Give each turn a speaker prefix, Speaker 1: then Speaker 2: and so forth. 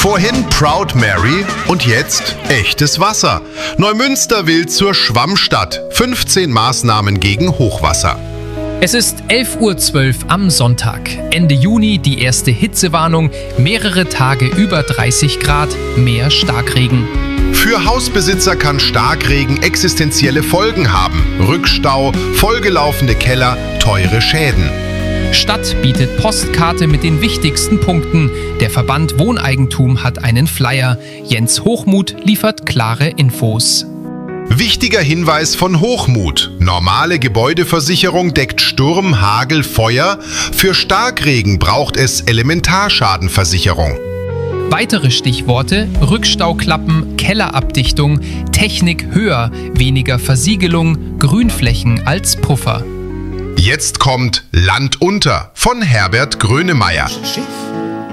Speaker 1: Vorhin Proud Mary und jetzt echtes Wasser. Neumünster will zur Schwammstadt. 15 Maßnahmen gegen Hochwasser.
Speaker 2: Es ist 11:12 Uhr am Sonntag. Ende Juni die erste Hitzewarnung, mehrere Tage über 30 Grad, mehr Starkregen.
Speaker 1: Für Hausbesitzer kann Starkregen existenzielle Folgen haben. Rückstau, vollgelaufene Keller, teure Schäden.
Speaker 2: Stadt bietet Postkarte mit den wichtigsten Punkten. Der Verband Wohneigentum hat einen Flyer. Jens Hochmuth liefert klare Infos.
Speaker 1: Wichtiger Hinweis von Hochmuth. Normale Gebäudeversicherung deckt Sturm, Hagel, Feuer. Für Starkregen braucht es Elementarschadenversicherung.
Speaker 2: Weitere Stichworte: Rückstauklappen, Kellerabdichtung, Technik höher, weniger Versiegelung, Grünflächen als Puffer.
Speaker 1: Jetzt kommt Land unter von Herbert Grönemeyer.
Speaker 3: Schiff